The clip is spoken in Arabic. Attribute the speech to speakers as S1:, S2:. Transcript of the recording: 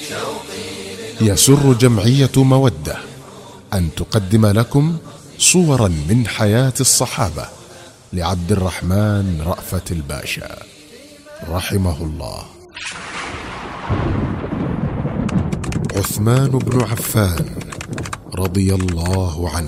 S1: يسر جمعية مودة أن تقدم لكم صورا من حياة الصحابة لعبد الرحمن رأفت الباشا رحمه الله. عثمان بن عفان رضي الله عنه.